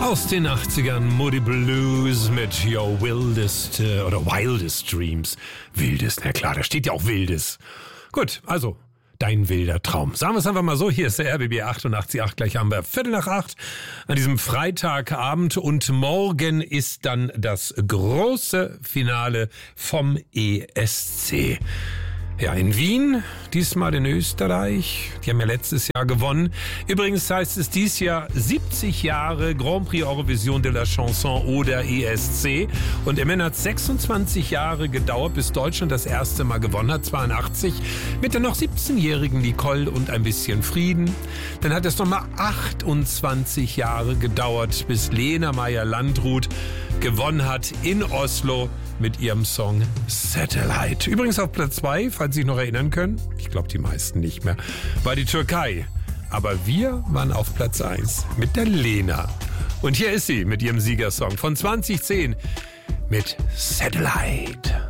Aus den 80ern Moody Blues mit Your Wildest oder Wildest Dreams. Wildest, na klar, da steht ja auch Wildes. Gut, also dein wilder Traum. Sagen wir es einfach mal so, hier ist der RBB 88.8, gleich haben wir 7:45 an diesem Freitagabend und morgen ist dann das große Finale vom ESC. Ja, in Wien, diesmal in Österreich. Die haben ja letztes Jahr gewonnen. Übrigens heißt es dies Jahr 70 Jahre Grand Prix Eurovision de la Chanson oder ESC. Und immerhin hat 26 Jahre gedauert, bis Deutschland das erste Mal gewonnen hat, 82, mit der noch 17-jährigen Nicole und ein bisschen Frieden. Dann hat es nochmal 28 Jahre gedauert, bis Lena Meyer-Landrut gewonnen hat in Oslo mit ihrem Song Satellite. Übrigens auf Platz 2, falls Sie sich noch erinnern können, ich glaube die meisten nicht mehr, war die Türkei. Aber wir waren auf Platz 1 mit der Lena. Und hier ist sie mit ihrem Siegersong von 2010 mit Satellite.